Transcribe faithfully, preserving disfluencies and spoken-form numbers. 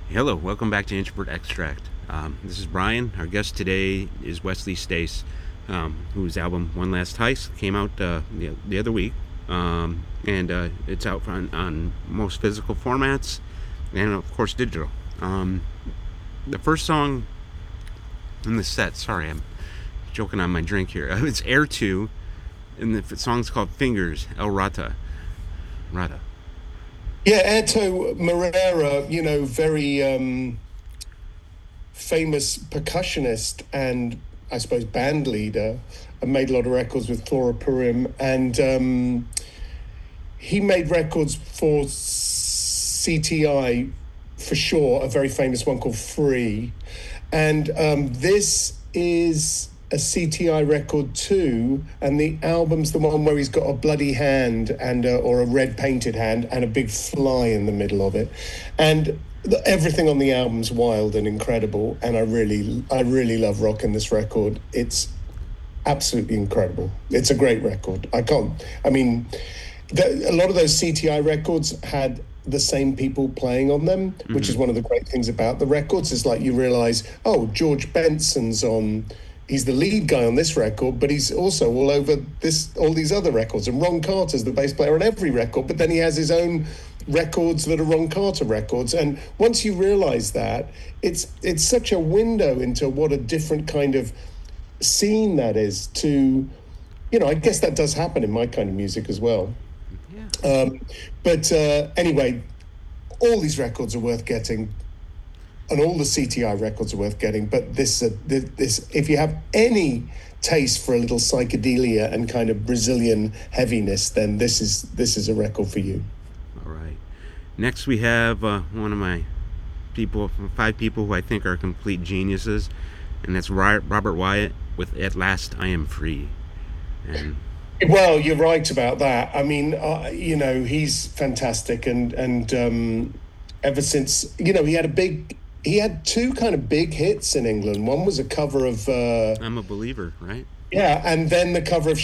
Hello, welcome back to Introvert Extract. Um, this is Brian. Our guest today is Wesley Stace, um, whose album One Last Heist came out uh, the, the other week. Um, and uh, it's out on, on most physical formats and, of course, digital. Um, the first song in the set, sorry, I'm joking on my drink here. It's Air two, and the song's called Fingers, El Rata. Rata. Yeah, Airto Moreira, you know, very um, famous percussionist and I suppose band leader, and made a lot of records with Flora Purim. And um, he made records for C T I, for sure, a very famous one called Free. And um, this is a C T I record too, and the album's the one where he's got a bloody hand and a, or a red painted hand and a big fly in the middle of it, and the, everything on the album's wild and incredible. And I really, I really love rocking this record. It's absolutely incredible. It's a great record. I can't. I mean, the, a lot of those C T I records had the same people playing on them, mm-hmm. which is one of the great things about the records. Is like you realize, oh, George Benson's on. He's the lead guy on this record, but he's also all over this, all these other records. And Ron Carter's the bass player on every record, but then he has his own records that are Ron Carter records. And once you realize that, it's it's such a window into what a different kind of scene that is to, you know, I guess that does happen in my kind of music as well. Yeah. Um, but uh, anyway, all these records are worth getting. And all the C T I records are worth getting, but this, uh, this, if you have any taste for a little psychedelia and kind of Brazilian heaviness, then this is this is a record for you. All right. Next, we have uh, one of my people, five people who I think are complete geniuses, and that's Robert Wyatt with "At Last I Am Free." And well, you're right about that. I mean, uh, you know, he's fantastic, and and um, ever since, you know, he had a big. He had two kind of big hits in England. One was a cover of... Uh, I'm a Believer, right? Yeah, and then the cover of